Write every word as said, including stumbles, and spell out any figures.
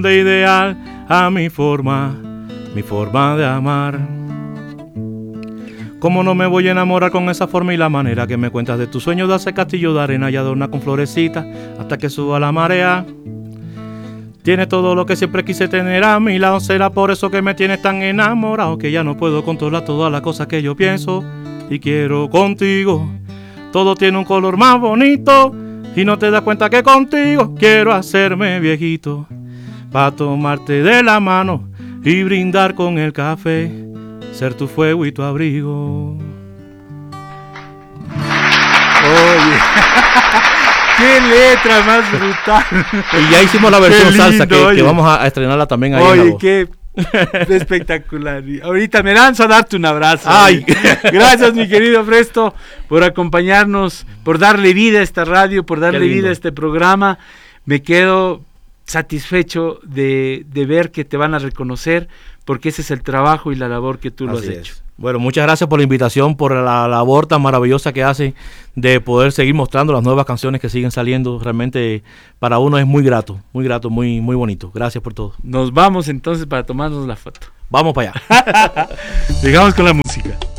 de ideal a mi forma, mi forma de amar. ¿Cómo no me voy a enamorar con esa forma y la manera que me cuentas de tus sueños de hacer castillo de arena y adornar con florecitas hasta que suba la marea? Tienes todo lo que siempre quise tener a mi lado, será por eso que me tienes tan enamorado que ya no puedo controlar todas las cosas que yo pienso y quiero contigo. Todo tiene un color más bonito y no te das cuenta que contigo quiero hacerme viejito para tomarte de la mano y brindar con el café, ser tu fuego y tu abrigo. Oye, qué letra más brutal. Y ya hicimos la versión lindo, salsa que, que vamos a estrenarla también ahí. Oye, qué espectacular. Ahorita me lanzo a darte un abrazo. Ay. Gracias, mi querido Presto, por acompañarnos, por darle vida a esta radio, por darle vida a este programa. Me quedo satisfecho de, de ver que te van a reconocer, porque ese es el trabajo y la labor que tú lo has hecho. Bueno, muchas gracias por la invitación, por la labor tan maravillosa que hacen de poder seguir mostrando las nuevas canciones que siguen saliendo. Realmente para uno es muy grato, muy grato, muy, muy bonito. Gracias por todo. Nos vamos entonces para tomarnos la foto. Vamos para allá. Llegamos con la música.